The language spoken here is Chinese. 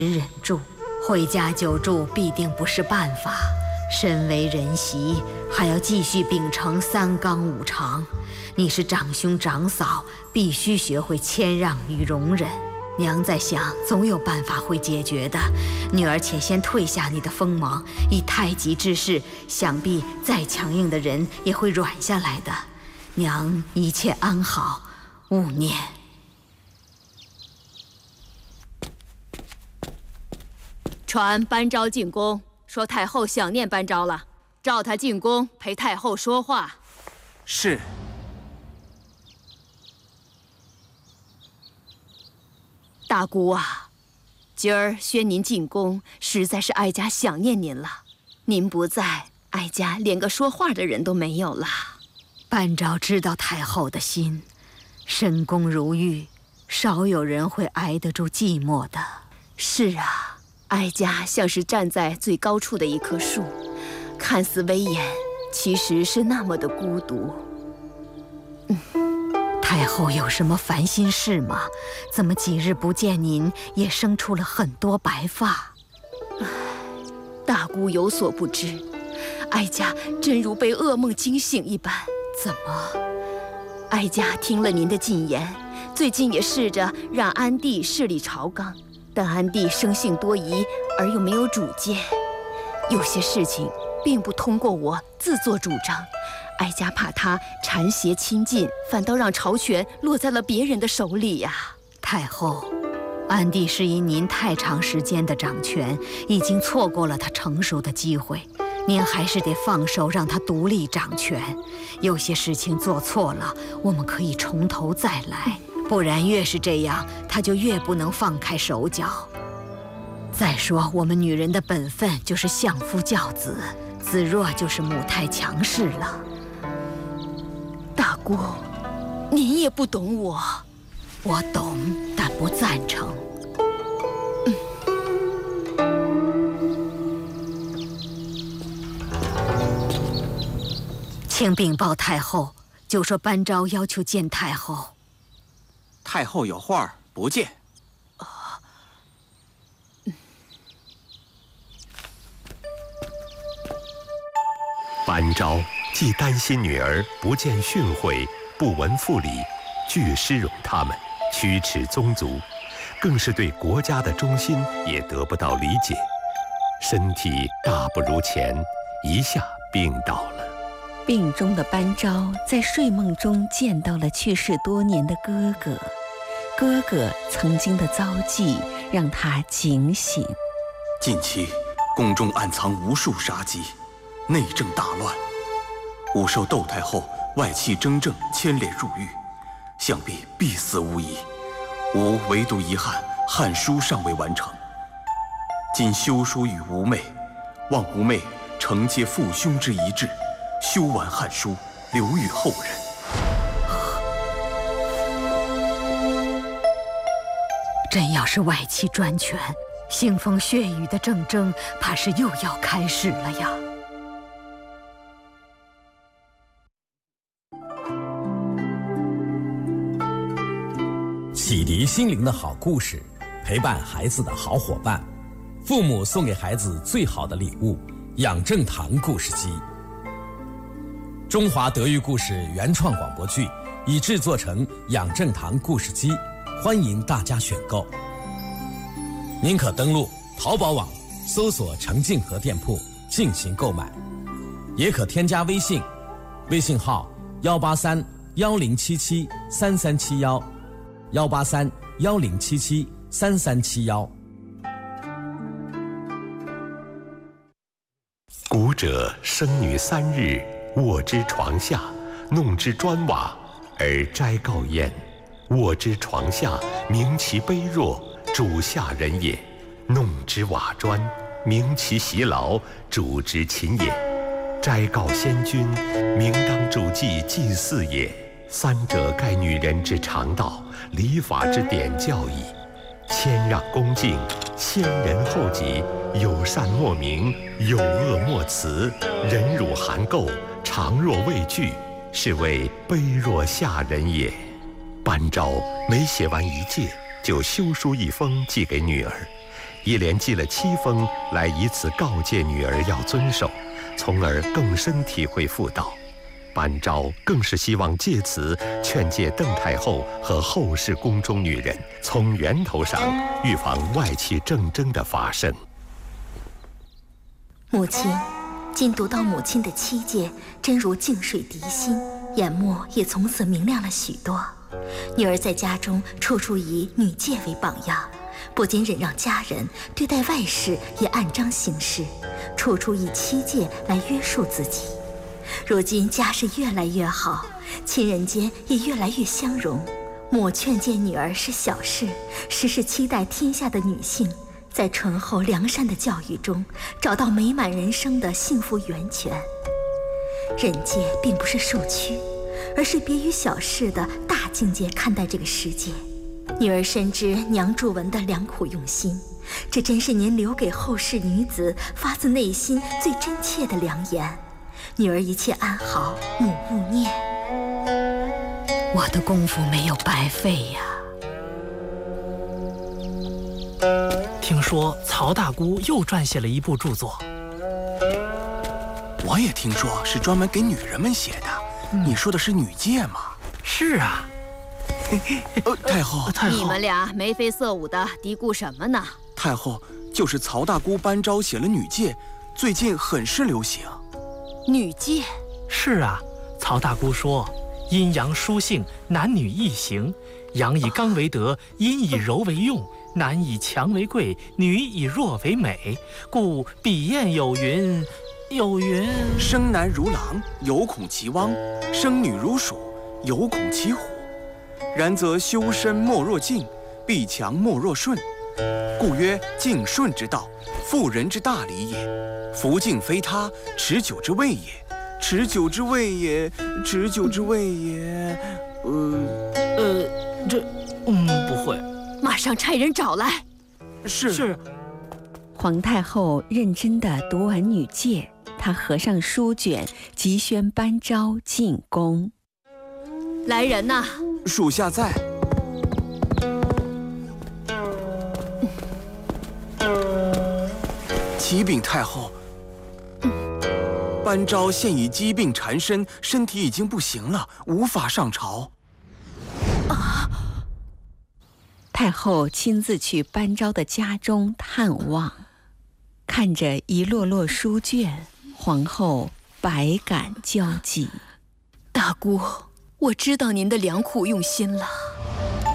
忍住，回家久住必定不是办法。身为人媳，还要继续秉承3纲5常。你是长兄长嫂，必须学会谦让与容忍。娘在想，总有办法会解决的。女儿，且先退下你的锋芒，以太极之势，想必再强硬的人也会软下来的。娘一切安好，勿念。 传班昭进宫，说太后想念班昭了，召他进宫陪太后说话。 是。 大姑啊，今儿宣您进宫，实在是哀家想念您了。您不在，哀家连个说话的人都没有了。 班昭知道太后的心，深宫如玉，少有人会挨得住寂寞的。 是啊，哀家像是站在最高处的一棵树，看似威严，其实是那么的孤独。 太后有什么烦心事吗？怎么几日不见您，也生出了很多白发？ 大姑有所不知，哀家真如被噩梦惊醒一般。 怎么？ 哀家听了您的进言，最近也试着让安帝势理朝纲，但安帝生性多疑，而又没有主见，有些事情并不通过我自作主张。哀家怕他缠挟亲近，反倒让朝权落在了别人的手里呀。 太后，安帝是因您太长时间的掌权，已经错过了他成熟的机会。您还是得放手，让他独立掌权。有些事情做错了，我们可以从头再来，不然越是这样，他就越不能放开手脚。再说，我们女人的本分就是相夫教子，子若就是母太强势了。 大姑，您也不懂我。 我懂，但不赞成。请禀报太后，就说班昭要求见太后。 太后有话不见。 班昭既担心女儿不见训诲，不闻父礼，拒施容他们，驱斥宗族，更是对国家的忠心也得不到理解，身体大不如前，一下病倒了。 病中的班昭在睡梦中见到了去世多年的哥哥，哥哥曾经的遭际让他警醒。 近期宫中暗藏无数杀机，内政大乱，吾受窦太后外戚征政牵连入狱，想必死无疑。吾唯独遗憾《汉书》尚未完成，今修书与吾妹，望吾妹承接父兄之遗志，修完《汉书》，留予后人。 真要是外戚专权，腥风血雨的政争，怕是又要开始了呀。 启迪心灵的好故事，陪伴孩子的好伙伴，父母送给孩子最好的礼物——养正堂故事机。中华德育故事原创广播剧已制作成养正堂故事机，欢迎大家选购。您可登录淘宝网搜索程静和店铺进行购买，也可添加微信，微信号18310773371，18310773371。 古者生女3日，卧之床下，弄之砖瓦，而斋告焉。卧之床下，明其卑弱，主下人也；弄之瓦砖，明其习劳，主之勤也。斋告先君，明当主祭祭祀也。三者，盖女人之常道，礼法之典教矣。谦让恭敬，先人后己，有善莫明，有恶莫辞，忍辱含垢，常若畏惧，是谓卑弱下人也。班昭每写完一诫，就修书一封寄给女儿， 一连寄了7封来，以此告诫女儿要遵守，从而更深体会妇道。班昭更是希望借此劝诫邓太后和后世宫中女人，从源头上预防外戚政争的发生。 母亲，今读到母亲的7戒，真如净水涤心，眼目也从此明亮了许多。女儿在家中处处以女戒为榜样，不仅忍让家人，对待外事也按章行事，处处以7戒来约束自己。如今家事越来越好，亲人间也越来越相融。母劝诫女儿是小事，实是期待天下的女性在醇厚良善的教育中，找到美满人生的幸福源泉。忍戒并不是受屈，而是别于小事的大境界看待这个世界。女儿深知娘祝文的良苦用心，这真是您留给后世女子发自内心最真切的良言。女儿一切安好，母勿念。 我的功夫没有白费呀。 听说曹大姑又撰写了一部著作。 我也听说是专门给女人们写的。你说的是女戒吗？ 是啊。 太后， 你们俩眉飞色舞的嘀咕什么呢？ 太后，就是曹大姑班昭写了女戒，最近很是流行。 女戒？ 是啊，曹大姑说，阴阳殊性，男女异形，阳以刚为德，阴以柔为用，男以强为贵，女以弱为美，故笔砚有云， 生男如狼，犹恐其汪；生女如鼠，犹恐其虎。然则修身莫若静，必强莫若顺。故曰静顺之道，妇人之大礼也。夫静非他，持久之谓也。持久之谓也， 不会。 马上差人找来。 是。 皇太后认真地读完女戒，她合上书卷，急宣班昭进宫。 来人呐！ 属下在。启禀太后，班昭现已疾病缠身，身体已经不行了，无法上朝。 太后亲自去班昭的家中探望，看着一摞摞书卷，皇后百感交集。 大姑，我知道您的良苦用心了。